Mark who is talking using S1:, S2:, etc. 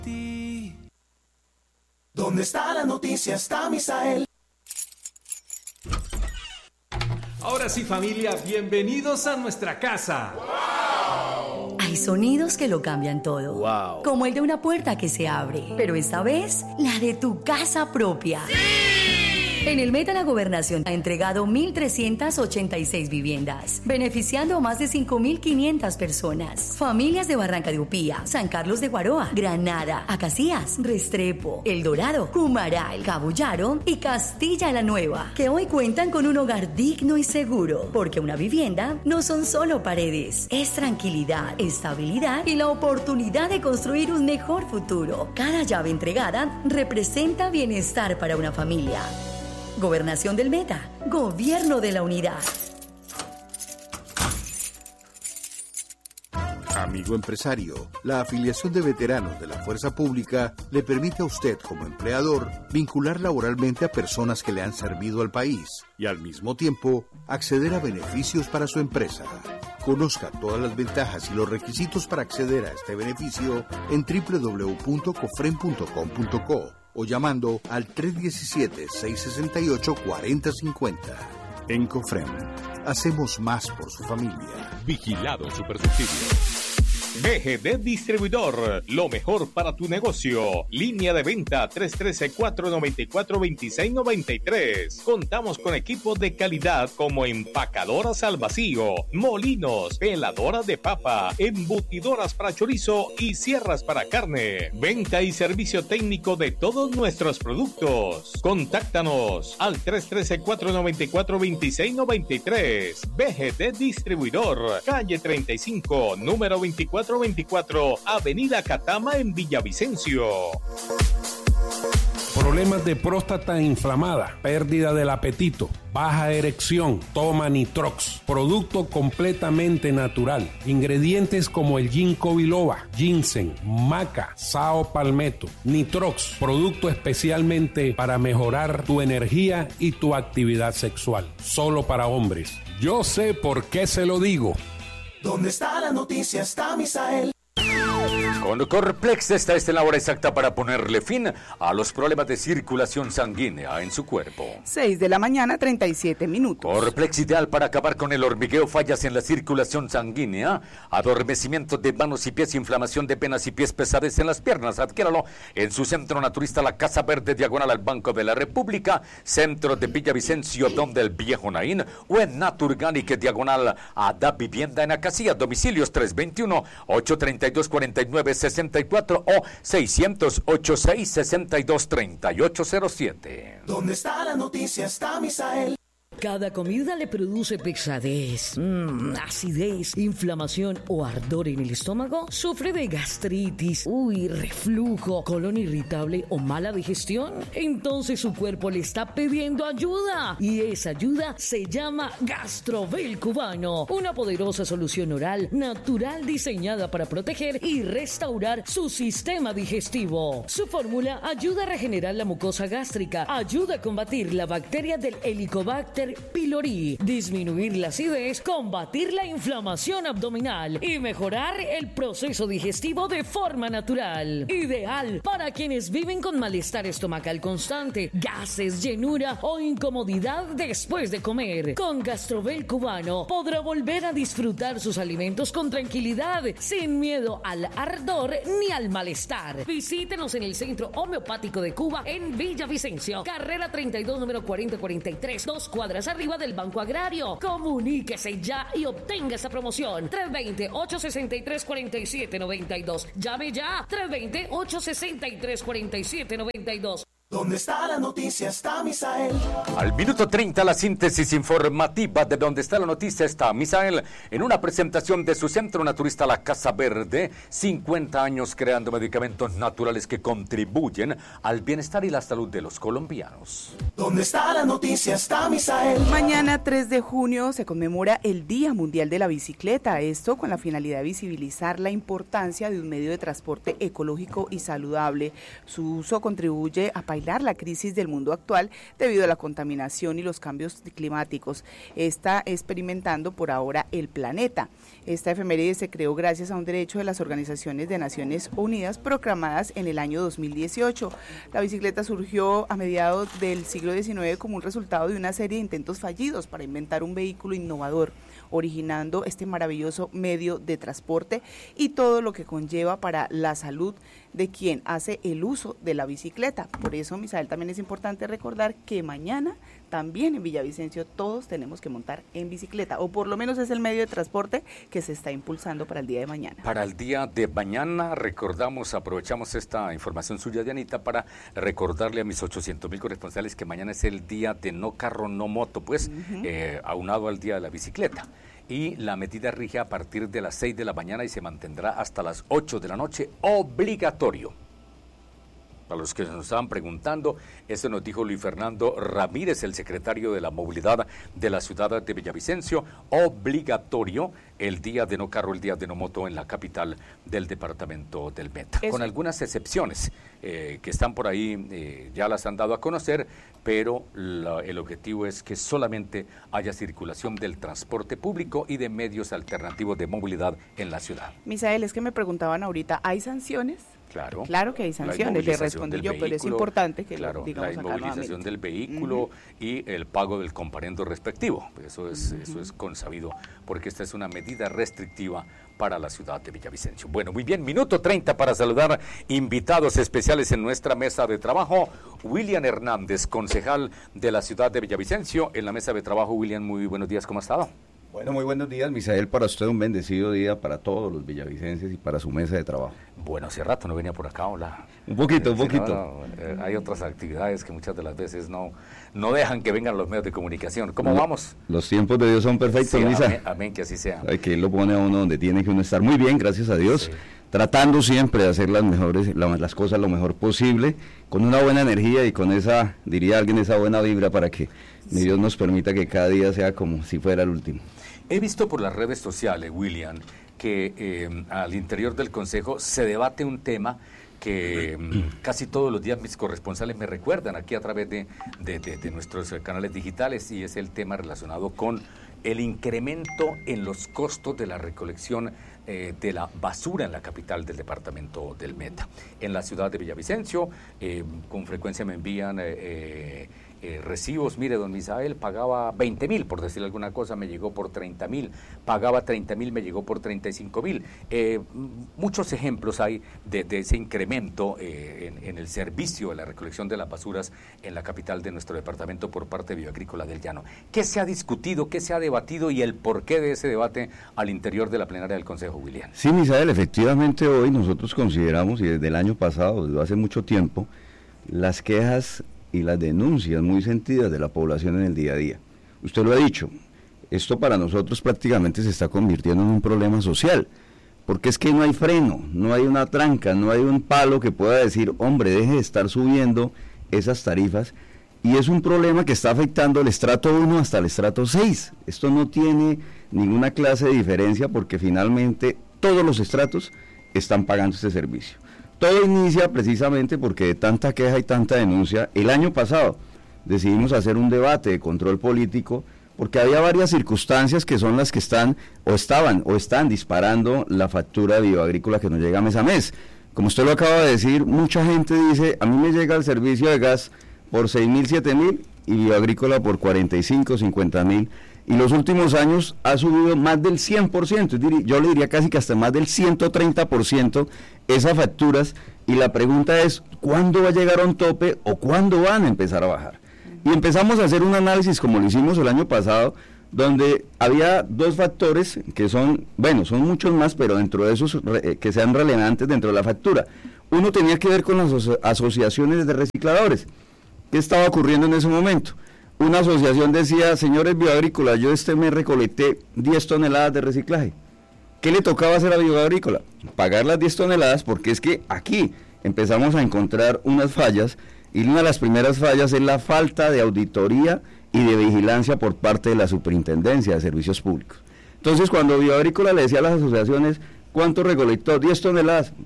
S1: ¿Dónde está la noticia? Está Misael.
S2: Ahora sí, familia, bienvenidos a nuestra casa.
S3: ¡Wow! Hay sonidos que lo cambian todo.
S4: ¡Wow!
S3: Como el de una puerta que se abre. Pero esta vez, la de tu casa propia. ¡Sí! En el Meta, la Gobernación ha entregado 1.386 viviendas, beneficiando a más de 5.500 personas. Familias de Barranca de Upía, San Carlos de Guaroa, Granada, Acacías, Restrepo, El Dorado, Cumaral, Cabullaro y Castilla la Nueva, que hoy cuentan con un hogar digno y seguro, porque una vivienda no son solo paredes, es tranquilidad, estabilidad y la oportunidad de construir un mejor futuro. Cada llave entregada representa bienestar para una familia. Gobernación del Meta, Gobierno de la Unidad.
S5: Amigo empresario, la afiliación de veteranos de la Fuerza Pública le permite a usted como empleador vincular laboralmente a personas que le han servido al país y al mismo tiempo acceder a beneficios para su empresa. Conozca todas las ventajas y los requisitos para acceder a este beneficio en www.cofren.com.co o llamando al 317-668-4050. En Cofren, hacemos más por su familia.
S6: Vigilado Supersubsidio. BGD Distribuidor, lo mejor para tu negocio. Línea de venta 313-494-2693. Contamos con equipos de calidad como empacadoras al vacío, molinos, peladoras de papa, embutidoras para chorizo y sierras para carne. Venta y servicio técnico de todos nuestros productos. Contáctanos al 313-494-2693. BGD Distribuidor, calle 35, número 2424, Avenida Catama en Villavicencio.
S7: Problemas de próstata inflamada, pérdida del apetito, baja erección, toma Nitrox, producto completamente natural. Ingredientes como el ginkgo biloba, ginseng, maca, sao palmetto. Nitrox, producto especialmente para mejorar tu energía y tu actividad sexual. Solo para hombres. Yo sé por qué se lo digo.
S1: ¿Dónde está la noticia? Está Misael.
S4: Con Corplex está en la hora exacta para ponerle fin a los problemas de circulación sanguínea en su cuerpo.
S8: 6:37 a.m.
S4: Corplex, ideal para acabar con el hormigueo, fallas en la circulación sanguínea, adormecimiento de manos y pies, inflamación de penas y pies, pesadez en las piernas. Adquiéralo en su centro naturista La Casa Verde, diagonal al Banco de la República, centro de Villavicencio, donde el Viejo Naín, o en Naturganic, diagonal a Da Vivienda en Acacías. Domicilios 321-832-4964 o 600-86-62-3807.
S1: ¿Dónde está la noticia? Está Misael.
S9: Cada comida le produce pesadez, acidez, inflamación o ardor en el estómago. ¿Sufre de gastritis, reflujo, colon irritable o mala digestión? Entonces su cuerpo le está pidiendo ayuda. Y esa ayuda se llama Gastrovel Cubano. Una poderosa solución oral natural diseñada para proteger y restaurar su sistema digestivo. Su fórmula ayuda a regenerar la mucosa gástrica, ayuda a combatir la bacteria del Helicobacter pylori, disminuir la acidez, combatir la inflamación abdominal y mejorar el proceso digestivo de forma natural. Ideal para quienes viven con malestar estomacal constante, gases, llenura o incomodidad después de comer. Con Gastrovel Cubano podrá volver a disfrutar sus alimentos con tranquilidad, sin miedo al ardor ni al malestar. Visítenos en el Centro Homeopático de Cuba en Villavicencio, carrera 32, número 4043, 2 cuadras arriba del Banco Agrario. Comuníquese ya y obtenga esa promoción. 320-863-4792. Llame ya. 320-863-4792.
S1: ¿Dónde está la noticia? Está Misael.
S4: Al minuto 30, la síntesis informativa de Donde está la noticia está Misael, en una presentación de su centro naturista La Casa Verde. 50 años creando medicamentos naturales que contribuyen al bienestar y la salud de los colombianos.
S1: ¿Dónde está la noticia? Está Misael.
S8: Mañana 3 de junio se conmemora el Día Mundial de la Bicicleta. Esto con la finalidad de visibilizar la importancia de un medio de transporte ecológico y saludable. Su uso contribuye a paisajes bailar la crisis del mundo actual debido a la contaminación y los cambios climáticos. Está experimentando por ahora el planeta. Esta efeméride se creó gracias a un derecho de las Organizaciones de Naciones Unidas proclamadas en el año 2018. La bicicleta surgió a mediados del siglo XIX como un resultado de una serie de intentos fallidos para inventar un vehículo innovador, originando este maravilloso medio de transporte y todo lo que conlleva para la salud de quien hace el uso de la bicicleta. Por eso, Misael, también es importante recordar que mañana también en Villavicencio todos tenemos que montar en bicicleta, o por lo menos es el medio de transporte que se está impulsando para el día de mañana.
S4: Para el día de mañana aprovechamos esta información suya, Dianita, para recordarle a mis 800,000 corresponsales que mañana es el día de no carro, no moto, pues, aunado al día de la bicicleta. Y la medida rige a partir de las 6 de la mañana y se mantendrá hasta las 8 de la noche, obligatorio. Para los que nos estaban preguntando, eso nos dijo Luis Fernando Ramírez, el secretario de la Movilidad de la ciudad de Villavicencio, obligatorio el día de no carro, el día de no moto en la capital del departamento del Meta. Eso. Con algunas excepciones que están por ahí, ya las han dado a conocer, pero el objetivo es que solamente haya circulación del transporte público y de medios alternativos de movilidad en la ciudad.
S8: Misael, es que me preguntaban ahorita, ¿hay sanciones?
S4: Claro
S8: que hay sanciones, le respondí yo, pero es importante que lo digamos acá nuevamente. La inmovilización
S4: del vehículo y el pago del comparendo respectivo, eso es consabido, porque esta es una medida restrictiva para la ciudad de Villavicencio. Bueno, muy bien, minuto 30 para saludar invitados especiales en nuestra mesa de trabajo. William Hernández, concejal de la ciudad de Villavicencio, en la mesa de trabajo. William, muy buenos días, ¿cómo ha estado?
S10: Bueno, muy buenos días, Misael, para usted un bendecido día, para todos los villavicenses y para su mesa de trabajo.
S4: Bueno, hace rato no venía por acá, hola.
S10: Un poquito.
S4: Hay otras actividades que muchas de las veces no dejan que vengan los medios de comunicación. ¿Cómo vamos?
S10: Los tiempos de Dios son perfectos,
S4: sí,
S10: Misa.
S4: Amén, que así sea.
S10: Hay que Él lo pone a uno donde tiene que uno estar muy bien, gracias a Dios. Sí. Tratando siempre de hacer las cosas lo mejor posible, con una buena energía y con esa, diría alguien, esa buena vibra para que Dios nos permita que cada día sea como si fuera el último.
S4: He visto por las redes sociales, William, que al interior del Consejo se debate un tema que casi todos los días mis corresponsales me recuerdan aquí a través de nuestros canales digitales, y es el tema relacionado con el incremento en los costos de la recolección de la basura en la capital del departamento del Meta. En la ciudad de Villavicencio, con frecuencia me envían recibos. Mire, don Misael, pagaba 20,000, por decirle alguna cosa, me llegó por 30,000, pagaba 30,000, me llegó por 35,000. Muchos ejemplos hay de ese incremento en el servicio de la recolección de las basuras en la capital de nuestro departamento por parte de Bioagrícola del Llano. ¿Qué se ha discutido, qué se ha debatido y el porqué de ese debate al interior de la plenaria del Consejo, William?
S10: Sí, Misael, efectivamente hoy nosotros consideramos, y desde el año pasado, desde hace mucho tiempo, las quejas y las denuncias muy sentidas de la población en el día a día. Usted lo ha dicho, esto para nosotros prácticamente se está convirtiendo en un problema social, porque es que no hay freno, no hay una tranca, no hay un palo que pueda decir, hombre, deje de estar subiendo esas tarifas, y es un problema que está afectando el estrato 1 hasta el estrato 6. Esto no tiene ninguna clase de diferencia porque finalmente todos los estratos están pagando este servicio. Todo inicia precisamente porque de tanta queja y tanta denuncia, el año pasado decidimos hacer un debate de control político porque había varias circunstancias que son las que están disparando la factura de Bioagrícola que nos llega mes a mes. Como usted lo acaba de decir, mucha gente dice, a mí me llega el servicio de gas por 6,000, 7,000 y Bioagrícola por 45, 50,000. Y los últimos años ha subido más del 100%, yo le diría casi que hasta más del 130% esas facturas, y la pregunta es, ¿cuándo va a llegar a un tope o cuándo van a empezar a bajar? Y empezamos a hacer un análisis como lo hicimos el año pasado, donde había dos factores que son muchos más, pero dentro de esos que sean relevantes dentro de la factura. Uno tenía que ver con las asociaciones de recicladores. ¿Qué estaba ocurriendo en ese momento? Una asociación decía, señores Bioagrícola, yo este mes recolecté 10 toneladas de reciclaje. ¿Qué le tocaba hacer a Bioagrícola? Pagar las 10 toneladas, porque es que aquí empezamos a encontrar unas fallas, y una de las primeras fallas es la falta de auditoría y de vigilancia por parte de la Superintendencia de Servicios Públicos. Entonces, cuando Bioagrícola le decía a las asociaciones, ¿cuánto recolectó? 10 toneladas,